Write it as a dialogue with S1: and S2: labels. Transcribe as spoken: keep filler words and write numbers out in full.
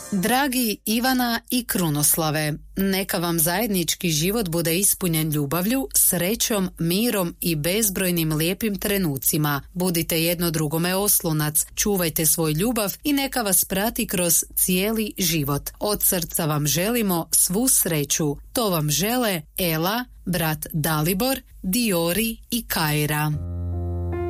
S1: Dragi Ivana i Krunoslave, neka vam zajednički život bude ispunjen ljubavlju, srećom, mirom i bezbrojnim lijepim trenucima. Budite jedno drugome oslonac, čuvajte svoj ljubav i neka vas prati kroz cijeli život. Od srca vam želimo svu sreću. To vam žele Ela, brat Dalibor, Diori i Kaira.